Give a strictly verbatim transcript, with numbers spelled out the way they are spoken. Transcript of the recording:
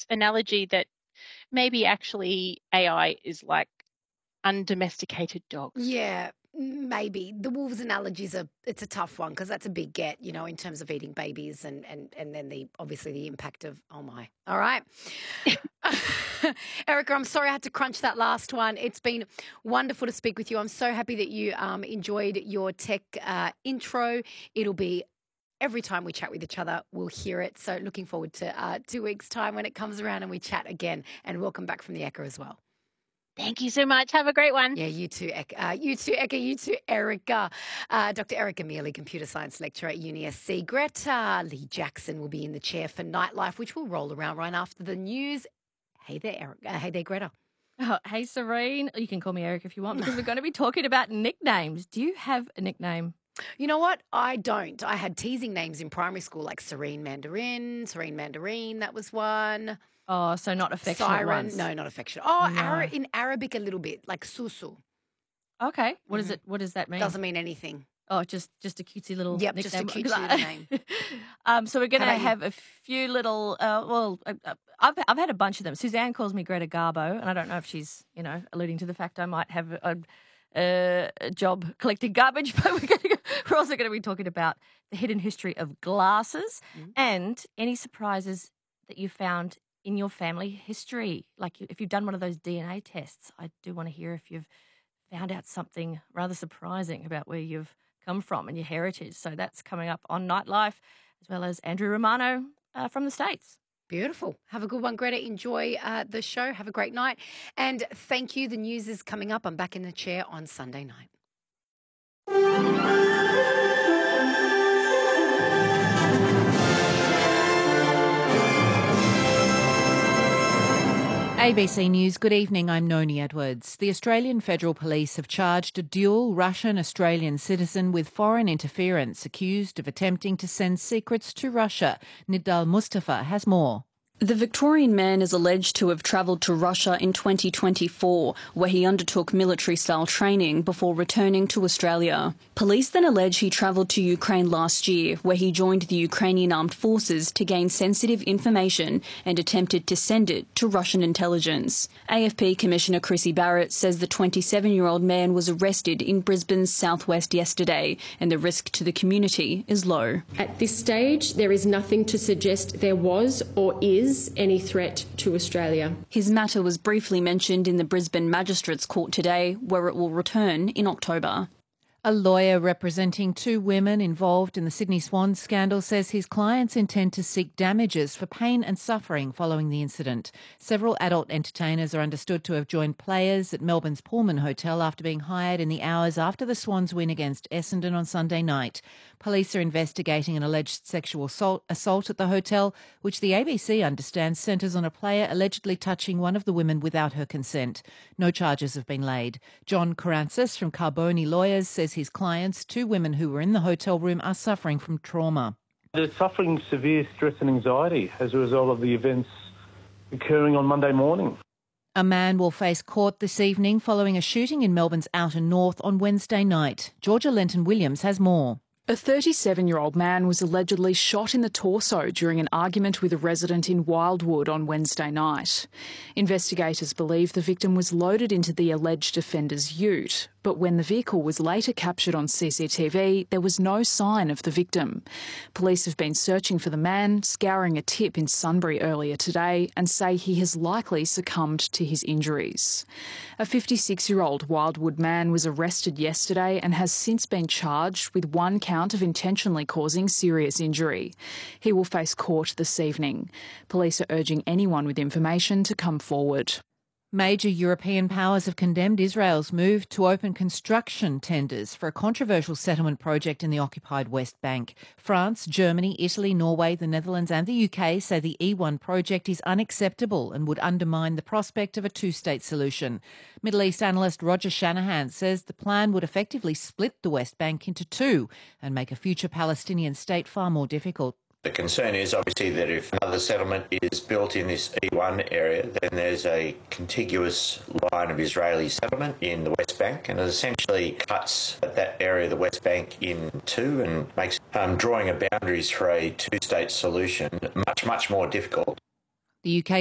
this analogy that maybe actually A I is like undomesticated dogs. Yeah, maybe. The wolves analogies are it's a tough one because that's a big get, you know, in terms of eating babies and and and then the obviously the impact of oh my. All right. Erica, I'm sorry I had to crunch that last one. It's been wonderful to speak with you. I'm so happy that you um, enjoyed your tech uh, intro. It'll be every time we chat with each other, we'll hear it. So looking forward to uh, two weeks' time when it comes around and we chat again. And welcome back from the Ekka as well. Thank you so much. Have a great one. Yeah, you too, Ekka. Uh, you too, Ekka. You too, Erica. Uh, Doctor Erica Mealy, computer science lecturer at Uni S C. Greta Lee Jackson will be in the chair for Nightlife, which will roll around right after the news. Hey there, Erica. Uh, hey there, Greta. Oh, hey, Serene. You can call me Eric if you want because we're going to be talking about nicknames. Do you have a nickname? You know what? I don't. I had teasing names in primary school like Serene Mandarin, Serene Mandarin, that was one. Oh, so not affectionate Siren. ones. No, not affectionate. Oh, No. Ara- in Arabic a little bit, like Susu. Okay. What is it? What does that mean? Doesn't mean anything. Oh, just just a cutesy little Yep, nickname. just a cute Because little I- name. um, so we're going How to about you? have a few little. Uh, well, uh, uh, I've I've had a bunch of them. Suzanne calls me Greta Garbo, and I don't know if she's you know alluding to the fact I might have a, a, a job collecting garbage. But we're going to go, we're also going to be talking about the hidden history of glasses Mm. and any surprises that you found in your family history. Like if you've done one of those D N A tests, I do want to hear if you've found out something rather surprising about where you've come from and your heritage. So that's coming up on Nightlife, as well as Andrew Romano uh, from the States. Beautiful. Have a good one, Greta. Enjoy uh, the show. Have a great night. And thank you. The news is coming up. I'm back in the chair on Sunday night. A B C News, good evening, I'm Noni Edwards. The Australian Federal Police have charged a dual Russian-Australian citizen with foreign interference, accused of attempting to send secrets to Russia. Nidal Mustafa has more. The Victorian man is alleged to have travelled to Russia in twenty twenty-four, where he undertook military-style training before returning to Australia. Police then allege he travelled to Ukraine last year, where he joined the Ukrainian armed forces to gain sensitive information and attempted to send it to Russian intelligence. A F P Commissioner Chrissy Barrett says the twenty-seven-year-old man was arrested in Brisbane's southwest yesterday, and the risk to the community is low. At this stage, there is nothing to suggest there was or is any threat to Australia. His matter was briefly mentioned in the Brisbane Magistrates Court today, where it will return in October. A lawyer representing two women involved in the Sydney Swans scandal says his clients intend to seek damages for pain and suffering following the incident. Several adult entertainers are understood to have joined players at Melbourne's Pullman Hotel after being hired in the hours after the Swans win against Essendon on Sunday night. Police are investigating an alleged sexual assault, assault at the hotel, which the A B C understands centres on a player allegedly touching one of the women without her consent. No charges have been laid. John Karantzis from Carboni Lawyers says his clients, two women who were in the hotel room, are suffering from trauma. They're suffering severe stress and anxiety as a result of the events occurring on Monday morning. A man will face court this evening following a shooting in Melbourne's outer north on Wednesday night. Georgia Lenton-Williams has more. A thirty-seven-year-old man was allegedly shot in the torso during an argument with a resident in Wildwood on Wednesday night. Investigators believe the victim was loaded into the alleged offender's ute, but when the vehicle was later captured on C C T V, there was no sign of the victim. Police have been searching for the man, scouring a tip in Sunbury earlier today, and say he has likely succumbed to his injuries. A fifty-six-year-old Wildwood man was arrested yesterday and has since been charged with one count of intentionally causing serious injury. He will face court this evening. Police are urging anyone with information to come forward. Major European powers have condemned Israel's move to open construction tenders for a controversial settlement project in the occupied West Bank. France, Germany, Italy, Norway, the Netherlands and the U K say the E one project is unacceptable and would undermine the prospect of a two-state solution. Middle East analyst Roger Shanahan says the plan would effectively split the West Bank into two and make a future Palestinian state far more difficult. The concern is obviously that if another settlement is built in this E one area, then there's a contiguous line of Israeli settlement in the West Bank, and it essentially cuts that area of the West Bank in two and makes um, drawing a boundaries for a two-state solution much, much more difficult. The U K